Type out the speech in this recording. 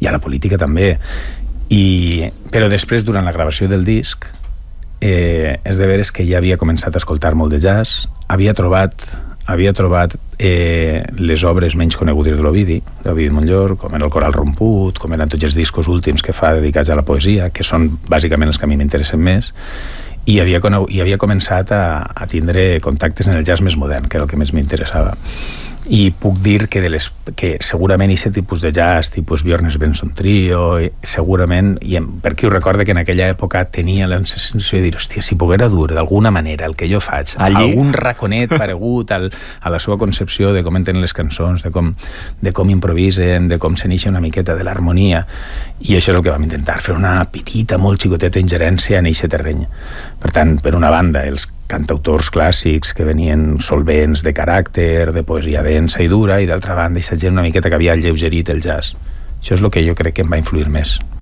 i a la política també. Però després, durant la gravació del disc, és de veres que ja havia començat a escoltar molt de jazz, havia trobat les obres menys conegudes de l'Ovidi Montllor, com era el Coral Romput, com eren tots els discos últims que fa dedicats a la poesia, que són bàsicament els que a mi m'interessen més, i havia començat a tindre contactes en el jazz més modern, que era el que més m'interessava. I puc dir que segurament aquest tipus de jazz, tipus Björn Benson Trio, segurament, perquè ho recorde que en aquella època tenia la sensació de dir, hòstia, si poguera dur d'alguna manera el que jo faig, algun raconet paregut a la seva concepció de com entenen les cançons, de com improvisen, de com se n'ixa una miqueta de l'harmonia, i això és el que vam intentar, fer una petita, molt xicoteta ingerència en aquest terreny. Per tant, per una banda, els cantautors clàssics que venien solvents de caràcter, de poesia densa i dura, i d'altra banda, aquesta gent una miqueta que havia alleugerit el jazz. Això és el que jo crec que em va influir més.